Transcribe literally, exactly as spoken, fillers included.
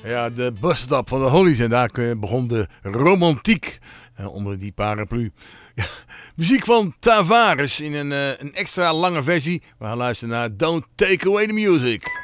Ja, de busstop van de Hollies. En daar begon de romantiek uh, onder die paraplu. Ja, muziek van Tavares in een, uh, een extra lange versie. We gaan luisteren naar Don't Take Away the Music.